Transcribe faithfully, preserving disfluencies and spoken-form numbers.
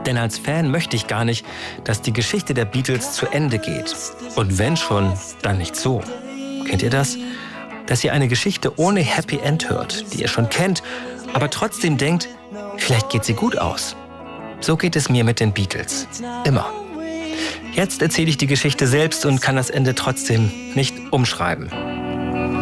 Denn als Fan möchte ich gar nicht, dass die Geschichte der Beatles zu Ende geht. Und wenn schon, dann nicht so. Kennt ihr das? Dass ihr eine Geschichte ohne Happy End hört, die ihr schon kennt, aber trotzdem denkt, vielleicht geht sie gut aus. So geht es mir mit den Beatles. Immer. Jetzt erzähle ich die Geschichte selbst und kann das Ende trotzdem nicht umschreiben.